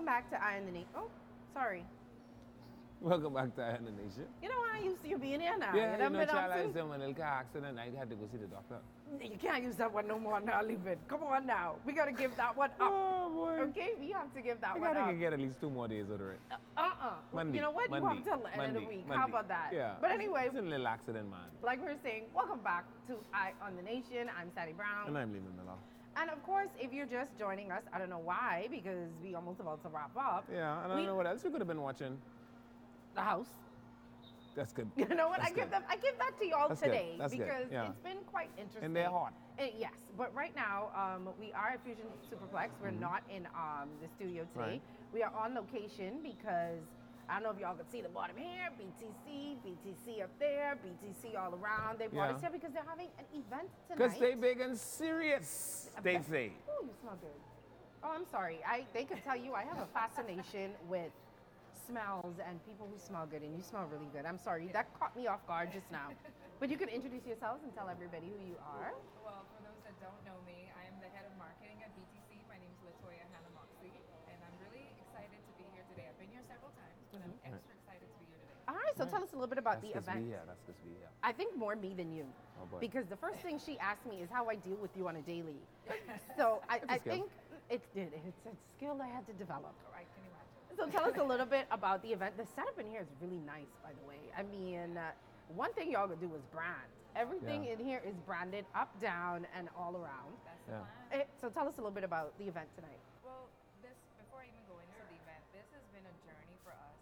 back to Eye on the Nation. Oh, sorry. Welcome back to Eye on the Nation. You know what? I used to you being here now. Yeah, you know, been child, up I since- said when a little car accident, I had to go see the doctor. You can't use that one no more now, leave it. Come on now. We got to give that one up. Oh, boy. Okay? We have to give that I one gotta up. get at least 2 more days out of it. You know what? Monday, you have till the end of the week. How about that? Yeah. But anyway, It's a little accident, man. like we were saying, welcome back to Eye on the Nation. I'm Sally Brown. And I'm leaving Miller. And of course, if you're just joining us, I don't know why, because we almost about to wrap up. Yeah, and I don't know what else you could have been watching. The house. That's good. You know what? That's good. I give that to y'all That's good. today That's good. because Yeah. it's been quite interesting. And they're hot. Yes, but right now we are at Fusion Superplex. We're not in the studio today. Right. We are on location because I don't know if y'all could see the bottom here. BTC up there, BTC all around. They brought us here because they're having an event tonight. Because they big and serious, they say. Oh, you smell good. Oh, I'm sorry. They could tell you I have a fascination with smells and people who smell good, and you smell really good. I'm sorry, that caught me off guard just now. But you can introduce yourselves and tell everybody who you are. Well, for those that don't know me, I am the head of marketing at BTC. My name is Latoya Hannah Moxley, and I'm really excited to be here today. I've been here several times, but I'm extra excited to be here today. All right, so tell us a little bit about the That's event. That's because we here. I think more me than you. Oh, boy. Because the first thing she asked me is how I deal with you on a daily. So I skill. think it's a skill I had to develop. I can imagine. So tell us a little bit about the event. The setup in here is really nice, by the way. I mean, one thing y'all gonna do is brand. Everything in here is branded up, down, and all around. That's the plan. So tell us a little bit about the event tonight. Well, before I even go into the event, this has been a journey for us.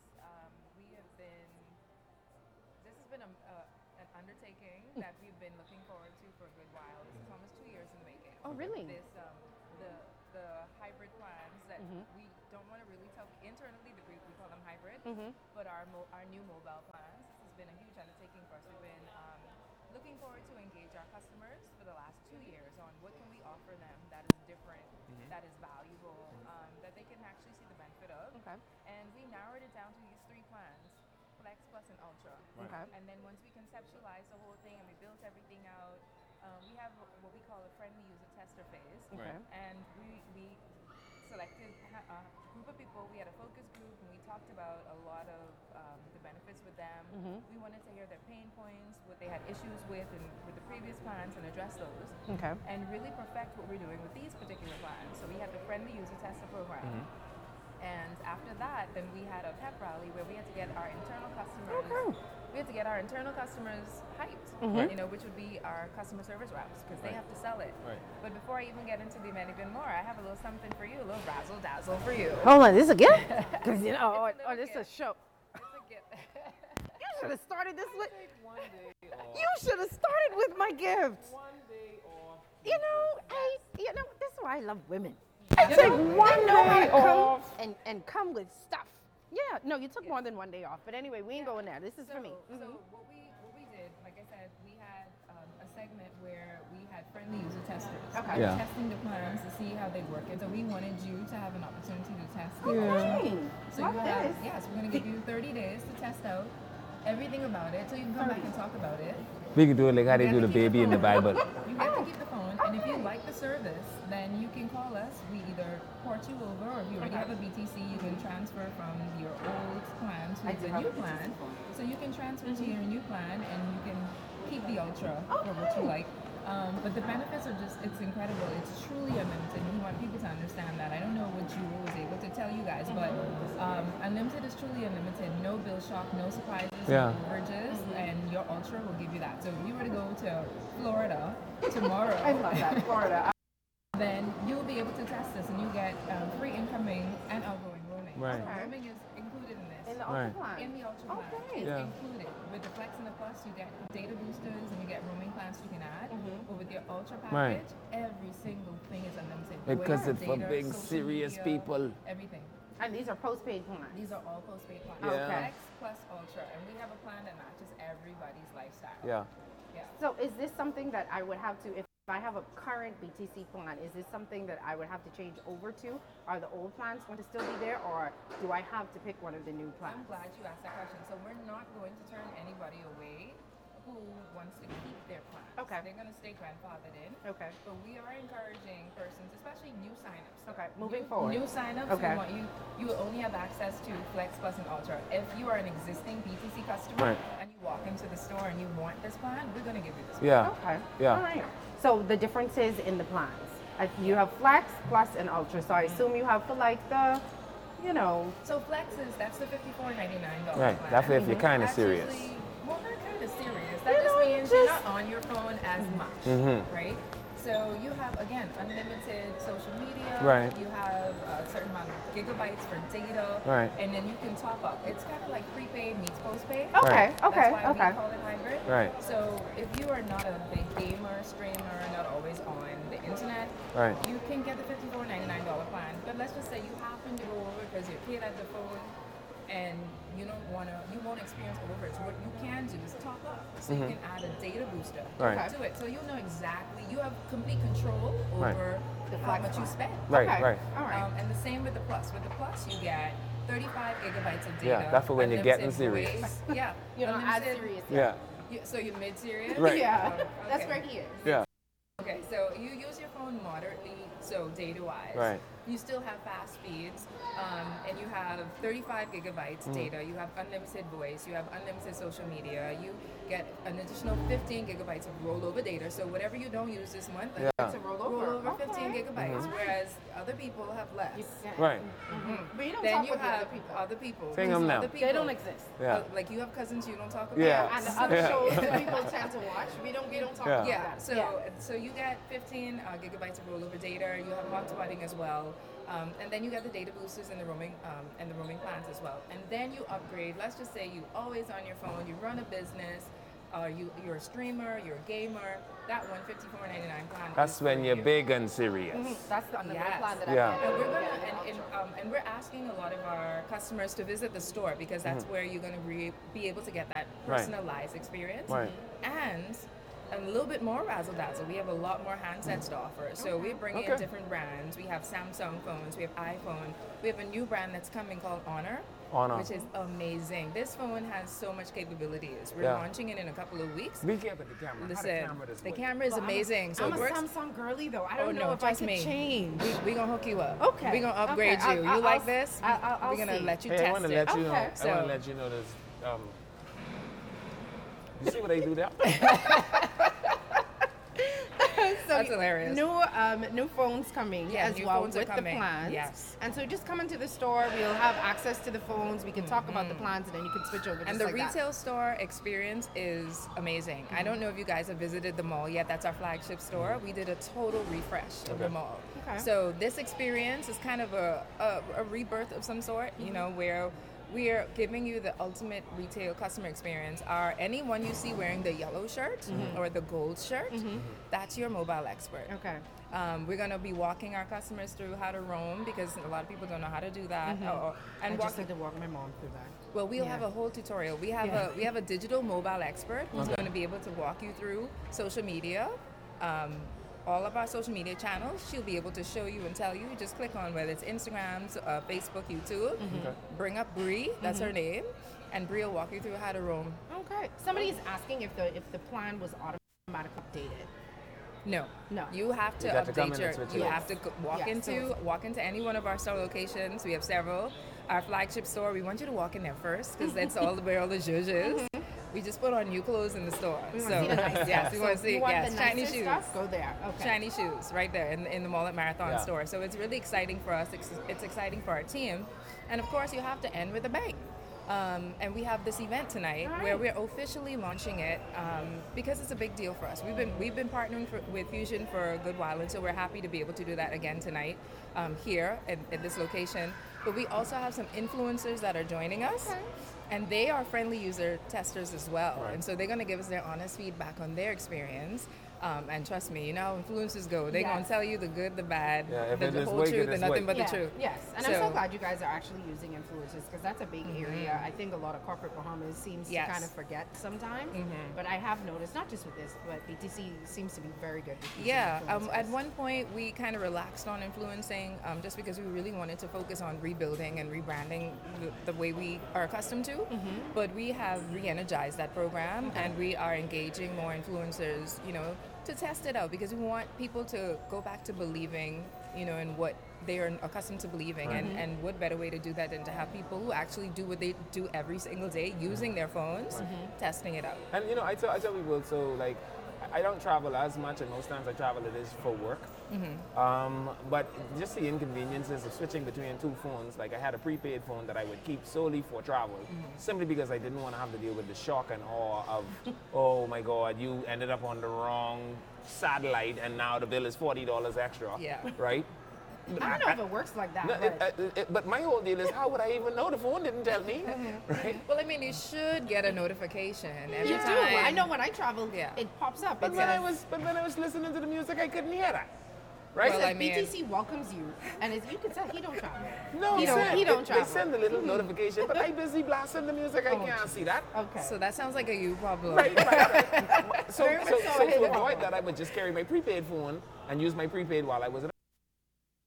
This has been an undertaking that we've been looking forward to for a good while. This is almost 2 years in the making. Oh, really? This, the hybrid plans that we don't want to really tell internally. We call them hybrid, but our new mobile plans. This has been a huge undertaking for us. We've been looking forward to engage our customers for the last 2 years on what can we offer them that is different, that is valuable, that they can actually see the benefit of. Okay. And we narrowed it down to these 3 plans: Flex, Plus, and Ultra. Okay. And then once we conceptualized the whole thing and we built everything out, we have what we call a friendly user tester phase. Okay. And we selected a group of people. We had a focus group and we talked about a lot of the benefits with them. We wanted to hear their pain points, what they had issues with and with the previous plans, and address those. Okay. And really perfect what we're doing with these particular plans. So we had the friendly user tester program. And after that, then we had a pep rally where we had to get our internal customers. We had to get our internal customers hyped, you know, which would be our customer service reps, because they have to sell it. Right. But before I even get into the event even more, I have a little something for you, a little razzle dazzle for you. Hold on, this is a gift? Because you know, It's a little this is a gift. show. It's a gift. You should have started this with. Take 1 day off. You should have started with my gift. 1 day off. You know, this is why I love women. I take 1 day off and come with stuff. Yeah, no, you took more than 1 day off. But anyway, we ain't going there. This is for me. So what we did, like I said, we had a segment where we had friendly user testers. Okay. Yeah. Testing the plans to see how they work. And so we wanted you to have an opportunity to test it. Okay. So Love you have, this. yes, we're going to give you 30 days to test out everything about it, so you can come back and talk about it. We could do it like how they do the baby in the Bible. You get to keep the phone, and if you like the service, then you can call us. We either port you over, or if you already have a BTC, you can transfer from your old plan to the new plan. So you can transfer to your new plan, and you can keep the Ultra for what you like. But the benefits are just, it's incredible. It's truly unlimited. We want people to understand that. I don't know what Jewel was able to tell you guys, but unlimited is truly unlimited. No bill shock, no surprises, no overages, and your Ultra will give you that. So if you were to go to Florida tomorrow, I love that, Florida. then you'll be able to test this, and you get free incoming and outgoing roaming. Right. So roaming is included in this. In the ultra plan. In the Ultra plan. Okay. It's Yeah. included. With the Flex and the Plus, you get data boosters and you get roaming plans you can add. But with your Ultra Right. package, every single thing is unlimited. Because Voice, it's for data, big, social serious media, people. Everything. And these are postpaid plans. These are all postpaid plans. Yeah. Flex plus Ultra. And we have a plan that matches everybody's lifestyle. Yeah. Yeah. So is this something that I would have to, if I have a current BTC plan, is this something that I would have to change over to? Are the old plans going to still be there, or do I have to pick one of the new I'm plans? glad you asked that question. So we're not going to turn anybody away who wants to keep their plans. Okay. They're going to stay grandfathered in. Okay. But we are encouraging persons, especially new signups. Okay. Moving forward. New signups, Okay. you will only have access to Flex Plus and Ultra. If you are an existing BTC customer Right. and you walk into the store and you want this plan, we're going to give you this plan. Yeah. Okay. Yeah. All right. So the differences in the plans. You have Flex, Plus, and Ultra. So I assume you have for like the, you know. So Flex that's the $54.99 Right. plan. That's if you're kind of That's serious. usually- Well, not kind of serious. That You just know, means you're just- not on your phone as much, Mhm. right? So you have, again, unlimited social media. Right. You have a certain amount of gigabytes for data. Right. And then you can top up. It's kind of like prepaid meets postpaid. Okay. Right. Okay. That's why Okay. we call it hybrid. Right. So if you are not a big gamer, streamer, not always on the internet, Right. you can get the $54.99 plan. But let's just say you happen to go over because your kid has the phone and you won't experience overage. What you can do is top up. So you can add a data booster Right. to it. So you'll know exactly, you have complete control Right. over The how Flex much you plan. spend. Right. Okay. Right. All right. And the same with the Plus. With the Plus, you get 35 gigabytes of data. Yeah, that's for when you're getting unlimited serious. voice. Yeah. You're not as unlimited- serious. Yeah. So you're mid-serious? Right. Yeah. Okay. That's where he is. Yeah. Okay, so you use your phone moderately, so data-wise. Right. You still have fast speeds, and you have 35 gigabytes data. You have unlimited voice. You have unlimited social media. You get an additional 15 gigabytes of rollover data. So whatever you don't use this month, Yeah. It's a rollover. roll over 15 Okay. gigabytes, whereas other people have less. Right. But you don't Then talk you with the have other people. other people. Sing 'em Who's now. other They people? don't exist. Yeah. Like you have cousins you don't talk about. Yeah. And the other Yeah. shows that people tend to watch, we don't talk Yeah. about Yeah, that. so you get 15 gigabytes of rollover data. You have hotspotting as well, and then you get the data boosters and the roaming plans as well. And then you upgrade. Let's just say you always on your phone. You run a business. You're a streamer. You're a gamer. That one $54.99 plan. That's is when for you're you. big and serious. That's the another Yes. plan that Yeah. I get. And we're Yeah, gonna and we're asking a lot of our customers to visit the store because that's where you're gonna be able to get that Right. personalized experience. Right. And a little bit more razzle dazzle. We have a lot more handsets to offer. So we're bringing in Okay. different brands. We have Samsung phones. We have iPhone. We have a new brand that's coming called Honor. Honor. Which is amazing. This phone has so much capabilities. We're Yeah. launching it in a couple of weeks. Be careful with the camera. How the Listen, camera does the work. camera is Well, amazing. So I'm it a works. Samsung girly though. I Oh don't know no, if I trust could me. change. We gonna hook you up. Okay. We gonna upgrade Okay. you. I'll- You like I'll- this? I'll We're gonna see. let you Hey, I test want to it. let you know. Okay. I want So- to let you know this. You see what they do there? So That's hilarious. New phones coming Yeah, as new well phones are with the coming. plans. Yes. And so just come into the store. We'll have access to the phones. We can talk about the plans, and then you can switch over. And just the like that. retail store experience is amazing. I don't know if you guys have visited the mall yet. That's our flagship store. We did a total refresh of the mall. Okay. So this experience is kind of a rebirth of some sort, you know, where we are giving you the ultimate retail customer experience. Anyone you see wearing the yellow shirt or the gold shirt, that's your mobile expert. Okay. We're going to be walking our customers through how to roam because a lot of people don't know how to do that. I And just had to walk my mom through that. well, we'll Yeah. have a whole tutorial. We have a digital mobile expert who's going to be able to walk you through social media, all of our social media channels. She'll be able to show you and tell you. You just click on whether it's Instagram, Facebook, YouTube. Bring up Bree, that's her name, and Bree will walk you through how to roam. Okay. Somebody is asking if the plan was automatically updated. No, No. You have to You got to come update in your. and switch You it up. have to walk Yes, so walk into any one of our store locations. We have several. Our flagship store. We want you to walk in there first because that's where all the zhuzh is. We just put on new clothes in the store. We want so to see the nice yes, stuff. we So want to see you want yes, the shiny nicer shoes. stuff? Go there. Okay. Shiny shoes right there in the Mall at Marathon Yeah. store. So it's really exciting for us. It's exciting for our team. And of course, you have to end with a bang. And we have this event tonight All where right. we're officially launching it because it's a big deal for us. We've been partnering with Fusion for a good while, and so we're happy to be able to do that again tonight here at this location. But we also have some influencers that are joining us. Okay. And they are friendly user testers as well. Right. And so they're going to give us their honest feedback on their experience. And trust me, you know how influencers go. They're going Yes. to tell you the good, the bad, Yeah, if the it is whole wicked, truth, it's and nothing wicked. but the truth. Yes, and I'm so So- glad you guys are actually using influencers because that's a big area. I think a lot of corporate Bahamas seems Yes. to kind of forget sometimes. But I have noticed, not just with this, but BTC seems to be very good with using Yeah, influencers. at one point we kind of relaxed on influencing just because we really wanted to focus on rebuilding and rebranding the way we are accustomed to. But we have re-energized that program and we are engaging more influencers, you know, to test it out because we want people to go back to believing, you know, in what they are accustomed to believing. And what better way to do that than to have people who actually do what they do every single day using their phones, testing it out. And you know, I tell people, so like, I don't travel as much, and most times I travel it is for work. But just the inconveniences of switching between two phones, like I had a prepaid phone that I would keep solely for travel, simply because I didn't want to have to deal with the shock and awe of, oh my God, you ended up on the wrong satellite, and now the bill is $40 extra. Yeah. Right? I don't know if it works like that. No, but but my whole deal is, how would I even know? The phone didn't tell me, right? Well, I mean, you should get a notification every you do. time. I know when I travel, Yeah. it pops up. But It when says, I was listening to the music, I couldn't hear that, right? Well, I mean- BTC welcomes you, and you can tell he don't travel. No, He don't- he don't they travel. send a little notification, but I busy blasting the music. I can't see that. Okay. So that sounds like a you problem. Right. So Very much so a to hidden avoid problem. that, I would just carry my prepaid phone and use my prepaid while I was at